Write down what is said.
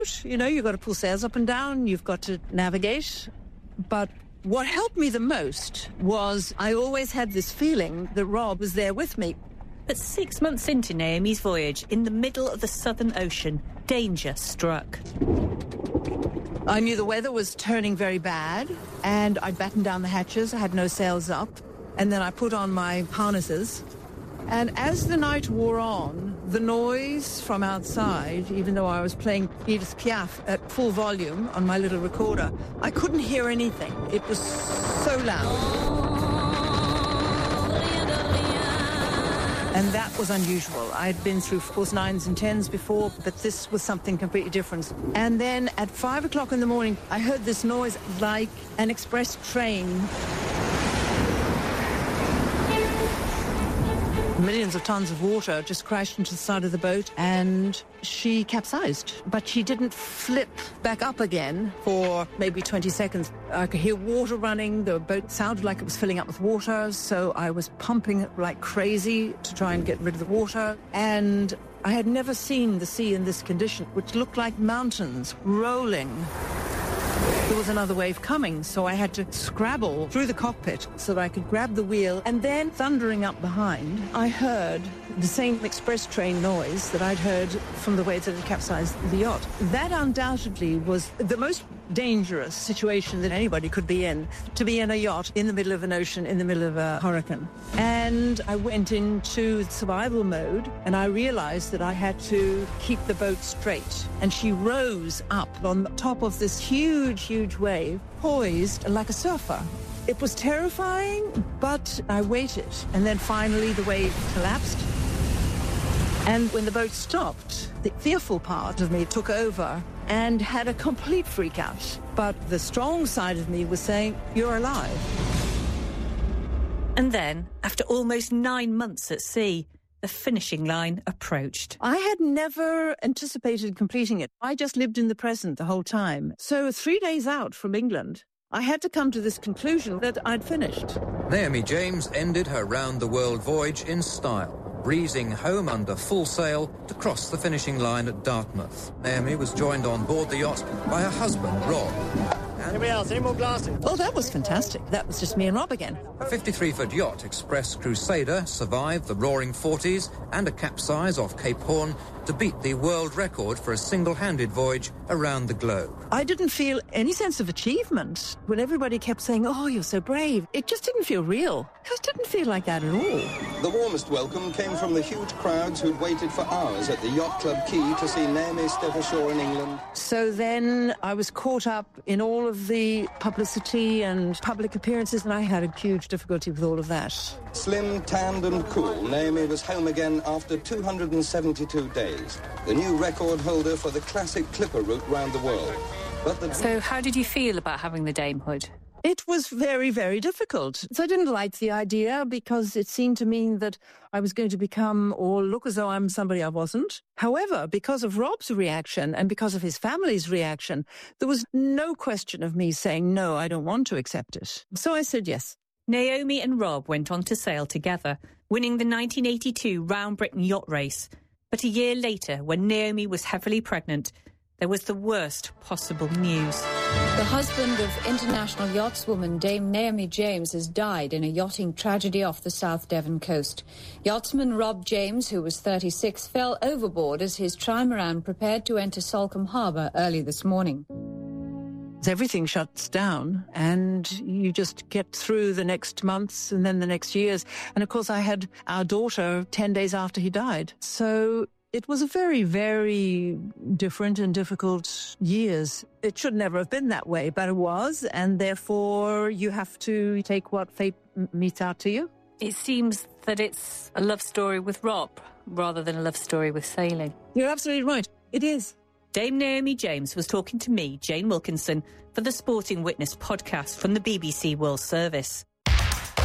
You know, you've got to pull sails up and down, you've got to navigate. But what helped me the most was I always had this feeling that Rob was there with me. But 6 months into Naomi's voyage, in the middle of the Southern Ocean, danger struck. I knew the weather was turning very bad, and I battened down the hatches. I had no sails up, and then I put on my harnesses. And as the night wore on, the noise from outside, even though I was playing Edith Piaf at full volume on my little recorder, I couldn't hear anything. It was so loud. And that was unusual. I'd been through, of course, 9s and 10s before, but this was something completely different. And then at 5 o'clock in the morning, I heard this noise like an express train. Millions of tons of water just crashed into the side of the boat, and she capsized. But she didn't flip back up again for maybe 20 seconds. I could hear water running. The boat sounded like it was filling up with water, so I was pumping it like crazy to try and get rid of the water. And I had never seen the sea in this condition, which looked like mountains rolling. There was another wave coming, so I had to scrabble through the cockpit so that I could grab the wheel. And then, thundering up behind, I heard the same express train noise that I'd heard from the waves that had capsized the yacht. That undoubtedly was the most dangerous situation that anybody could be in, to be in a yacht in the middle of an ocean, in the middle of a hurricane. And I went into survival mode, and I realized that I had to keep the boat straight. And she rose up on the top of this huge wave, poised like a surfer. It was terrifying, but I waited. And then finally the wave collapsed. And when the boat stopped, the fearful part of me took over and had a complete freak out. But the strong side of me was saying, you're alive. And then, after almost 9 months at sea, the finishing line approached. I had never anticipated completing it. I just lived in the present the whole time. So 3 days out from England, I had to come to this conclusion that I'd finished. Naomi James ended her round-the-world voyage in style, breezing home under full sail to cross the finishing line at Dartmouth. Naomi was joined on board the yacht by her husband, Rob. Anybody else? Any more glasses? Oh, that was fantastic. That was just me and Rob again. A 53-foot yacht, Express Crusader, survived the Roaring Forties and a capsize off Cape Horn to beat the world record for a single-handed voyage around the globe. I didn't feel any sense of achievement when everybody kept saying, oh, you're so brave. It just didn't feel real. It just didn't feel like that at all. The warmest welcome came from the huge crowds who'd waited for hours at the Yacht Club quay to see Naomi step ashore in England. So then I was caught up in all of the publicity and public appearances, and I had a huge difficulty with all of that. Slim, tanned and cool, Naomi was home again after 272 days, the new record holder for the classic clipper route round the world. So how did you feel about having the damehood? It was very, very difficult. So I didn't like the idea because it seemed to mean that I was going to become or look as though I'm somebody I wasn't. However, because of Rob's reaction and because of his family's reaction, there was no question of me saying, no, I don't want to accept it. So I said yes. Naomi and Rob went on to sail together, winning the 1982 Round Britain Yacht Race. But a year later, when Naomi was heavily pregnant, there was the worst possible news. The husband of international yachtswoman Dame Naomi James has died in a yachting tragedy off the South Devon coast. Yachtsman Rob James, who was 36, fell overboard as his trimaran prepared to enter Salcombe Harbour early this morning. Everything shuts down and you just get through the next months and then the next years. And of course I had our daughter 10 days after he died. So it was a very, very different and difficult years. It should never have been that way, but it was. And therefore you have to take what fate metes out to you. It seems that it's a love story with Rob rather than a love story with sailing. You're absolutely right. It is. Dame Naomi James was talking to me, Jane Wilkinson, for the Sporting Witness podcast from the BBC World Service.